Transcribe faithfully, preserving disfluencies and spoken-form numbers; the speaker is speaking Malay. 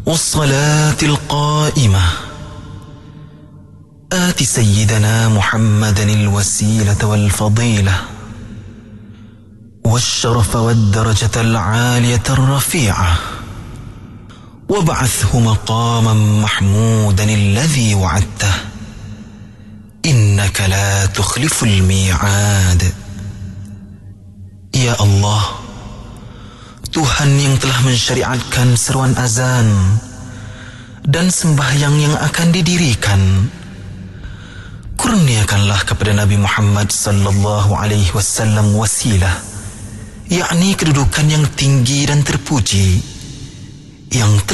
والصلاة القائمة آت سيدنا محمدا الوسيلة والفضيلة والشرف والدرجة العالية الرفيعة وابعثه مقاما محمودا الذي وعدته إنك لا تخلف الميعاد. Ya Allah, Tuhan yang telah mensyariatkan seruan azan dan sembahyang yang akan didirikan, kurniakanlah kepada Nabi Muhammad sallallahu alaihi wasallam wasilah, yakni kedudukan yang tinggi dan terpuji yang